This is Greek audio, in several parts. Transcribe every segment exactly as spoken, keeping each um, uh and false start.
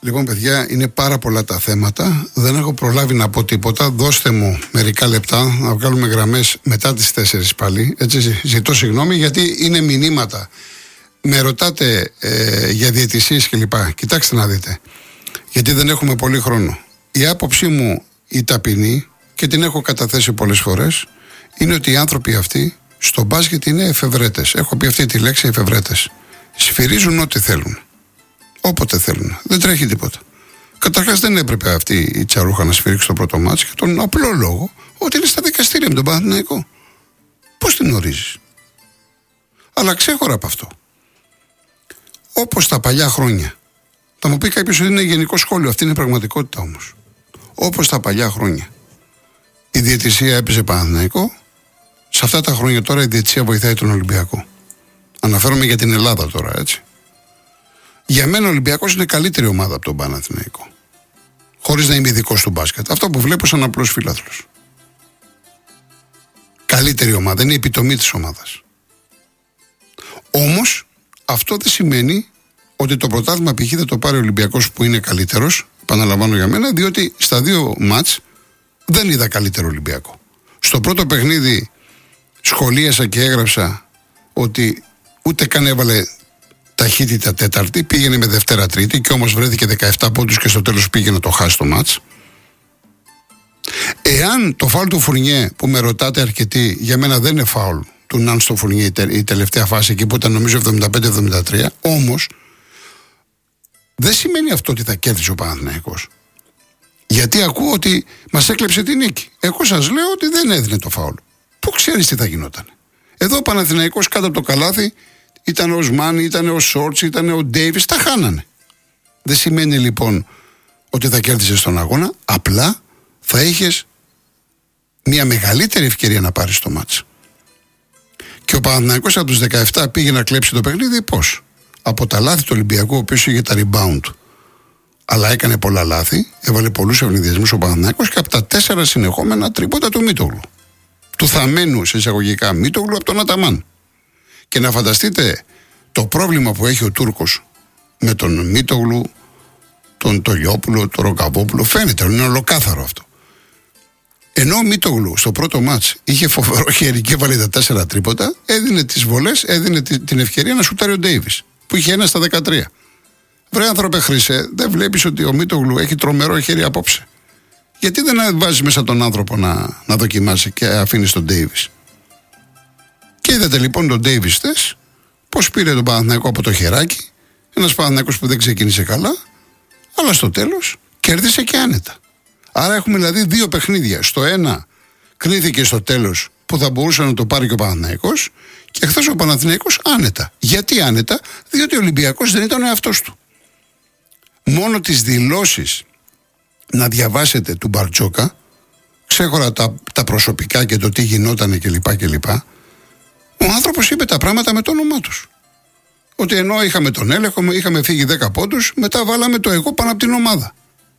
Λοιπόν, παιδιά, είναι πάρα πολλά τα θέματα. Δεν έχω προλάβει να πω τίποτα. Δώστε μου μερικά λεπτά να βγάλουμε γραμμές μετά τις τέσσερις πάλι. Έτσι, ζητώ συγγνώμη γιατί είναι μηνύματα. Με ρωτάτε ε, για διαιτησίες κλπ. Κοιτάξτε να δείτε. Γιατί δεν έχουμε πολύ χρόνο. Η άποψή μου η ταπεινή, και την έχω καταθέσει πολλές φορές, είναι ότι οι άνθρωποι αυτοί στο μπάσκετ είναι εφευρέτες. Έχω πει αυτή τη λέξη, εφευρέτες. Σφυρίζουν ό,τι θέλουν. Όποτε θέλουν. Δεν τρέχει τίποτα. Καταρχάς δεν έπρεπε αυτή η Τσαρούχα να σφυρίξει το πρώτο μάτς για τον απλό λόγο ότι είναι στα δικαστήρια με τον Παναθηναϊκό. Πώς την ορίζεις? Αλλά ξέχωρα από αυτό. Όπως τα παλιά χρόνια. Θα μου πει κάποιος ότι είναι γενικό σχόλιο. Αυτή είναι η πραγματικότητα όμως. Όπως τα παλιά χρόνια. Η διαιτησία έπαιζε Παναθηναϊκό. Σε αυτά τα χρόνια τώρα η διαιτησία βοηθάει τον Ολυμπιακό. Αναφέρομαι για την Ελλάδα τώρα, έτσι. Για μένα ο Ολυμπιακός είναι καλύτερη ομάδα από τον Παναθηναϊκό. Χωρίς να είμαι ειδικός του μπάσκετ. Αυτό που βλέπω σαν απλός φιλάθλος. Καλύτερη ομάδα, είναι η επιτομή της ομάδας. Όμως αυτό δεν σημαίνει ότι το πρωτάθλημα π.χ. δεν το πάρει ο Ολυμπιακός που είναι καλύτερος. Επαναλαμβάνω για μένα, διότι στα δύο μάτς δεν είδα καλύτερο Ολυμπιακό. Στο πρώτο παιχνίδι σχολίασα και έγραψα ότι ούτε καν έβαλε ταχύτητα τέταρτη, πήγαινε με Δευτέρα Τρίτη και όμως βρέθηκε δεκαεπτά πόντους και στο τέλος πήγε να το χάσει το μάτς. Εάν το φάουλ του Φουρνιέ που με ρωτάτε αρκετοί, για μένα δεν είναι φάουλ του Ναν στο Φουρνιέ η τελευταία φάση εκεί που ήταν νομίζω εβδομήντα πέντε εβδομήντα τρία, όμως δεν σημαίνει αυτό ότι θα κέρδισε ο Παναθηναϊκός. Γιατί ακούω ότι μας έκλεψε την νίκη. Εγώ σας λέω ότι δεν έδινε το φάουλ. Πού ξέρεις τι θα γινόταν? Εδώ ο Παναθηναϊκός κάτω από το καλάθι ήταν ο Σμάνι, ήταν ο Σόρτς, ήταν ο Ντέιβις, τα χάνανε. Δεν σημαίνει λοιπόν ότι θα κέρδισες τον αγώνα, απλά θα είχες μια μεγαλύτερη ευκαιρία να πάρεις το μάτς. Και ο Παναθηναϊκός από τους δεκαεπτά πήγε να κλέψει το παιχνίδι, πώς? Από τα λάθη του Ολυμπιακού, ο οποίος είχε τα rebound, αλλά έκανε πολλά λάθη, έβαλε πολλούς ευνηδιασμούς ο Παναθηναϊκός και από τα τέσσερα συνεχόμενα τρίποτα του Μίτογλου. Του θαμμένου σε εισαγωγικά Μίτογλου από τον Αταμάν. Και να φανταστείτε το πρόβλημα που έχει ο Τούρκος με τον Μίτογλου, τον Τολιόπουλο, τον Ροκαβόπουλο. Φαίνεται, είναι ολοκάθαρο αυτό. Ενώ ο Μίτογλου στο πρώτο μάτς είχε φοβερό χέρι και έβαλε τα τέσσερα τρίποτα, έδινε τις βολές, έδινε την ευκαιρία να σουτάρει ο Ντέιβις, που είχε ένα στα δεκατρία. Βρε άνθρωπε Χρυσέ, δεν βλέπεις ότι ο Μίτογλου έχει τρομερό χέρι απόψε? Γιατί δεν βάζεις μέσα τον άνθρωπο να, να δοκιμάσει και αφήνεις τον Ντέιβις? Και είδατε λοιπόν τον Ντέιβις χθες πώς πήρε τον Παναθηναϊκό από το χεράκι. Ένας Παναθηναϊκός που δεν ξεκίνησε καλά, αλλά στο τέλος κέρδισε και άνετα. Άρα έχουμε δηλαδή δύο παιχνίδια. Στο ένα κρίθηκε στο τέλος που θα μπορούσε να το πάρει και ο Παναθηναϊκός, και χθες ο Παναθηναϊκός άνετα. Γιατί άνετα? Διότι ο Ολυμπιακός δεν ήταν ο εαυτός του. Μόνο τις δηλώσεις να διαβάσετε του Μπαρτζόκα, ξέχωρα τα, τα προσωπικά και το τι γινότανε κλπ. κλπ. Ο άνθρωπος είπε τα πράγματα με το όνομά τους. Ότι ενώ είχαμε τον έλεγχο, είχαμε φύγει δέκα πόντους, μετά βάλαμε το εγώ πάνω από την ομάδα.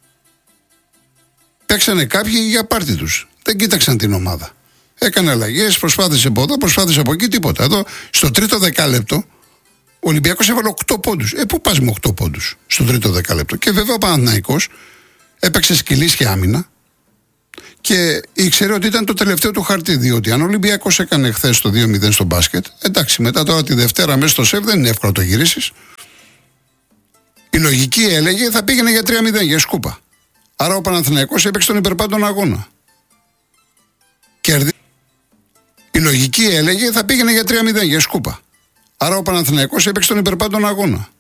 Παίξανε κάποιοι για πάρτι τους. Δεν κοίταξαν την ομάδα. Έκανε αλλαγές, προσπάθησε από εδώ, προσπάθησε από εκεί, τίποτα. Εδώ, στο τρίτο δεκάλεπτο, ο Ολυμπιακός έβαλε οκτώ πόντους. Ε, πού πας με οκτώ πόντους στο τρίτο δεκάλεπτο? Και βέβαια ο Παναθηναϊκός έπαιξε σκυλής και άμυνα και ήξερε ότι ήταν το τελευταίο του χαρτί. Διότι αν ο Ολυμπιακός έκανε χθες το δύο μηδέν στο μπάσκετ, εντάξει, μετά τώρα τη Δευτέρα μέσα στο σεφ δεν είναι εύκολο να το γυρίσεις. Η λογική έλεγε θα πήγαινε για τρία μηδέn, για σκούπα. Άρα ο Παναθηναϊκός έπαιξε τον υπερπάντων αγώνα. Κέρδη. Η λογική έλεγε θα πήγαινε για τρία μηδέν, για σκούπα. Άρα ο Παναθηναϊκός έπαιξε τον υπερπάντων αγώνα.